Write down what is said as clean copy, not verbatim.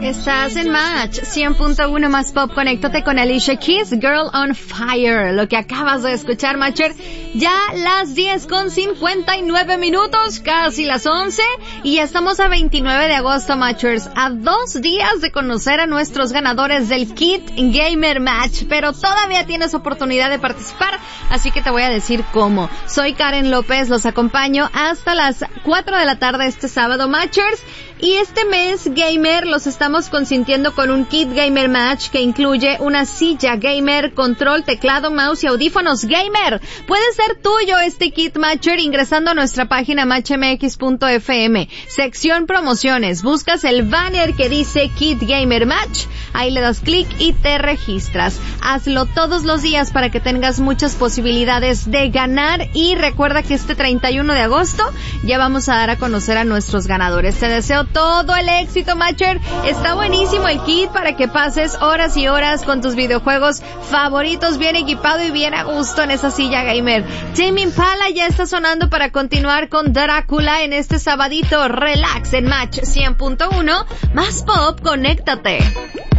Estás en Match 100.1 más pop. Conéctate con Alicia Keys, Girl on Fire. Lo que acabas de escuchar, Matcher, ya las 10:59, casi las 11, y ya estamos a 29 de agosto, Matchers, a 2 días de conocer a nuestros ganadores del Kit Gamer Match, pero todavía tienes oportunidad de participar, así que te voy a decir cómo. Soy Karen López, los acompaño hasta las 4 de la tarde este sábado, Matchers. Y este mes gamer los estamos consintiendo con un Kit Gamer Match que incluye una silla gamer, control, teclado, mouse y audífonos gamer. Puede ser tuyo este Kit Matcher ingresando a nuestra página matchmx.fm, sección promociones. Buscas el banner que dice Kit Gamer Match, ahí le das clic y te registras. Hazlo todos los días para que tengas muchas posibilidades de ganar, y recuerda que este 31 de agosto ya vamos a dar a conocer a nuestros ganadores. Te deseo todo el éxito, Matcher. Está buenísimo el kit para que pases horas y horas con tus videojuegos favoritos, bien equipado y bien a gusto en esa silla gamer. Tame Impala ya está sonando para continuar con Drácula en este sabadito. Relax en Match 100.1 más pop. Conéctate.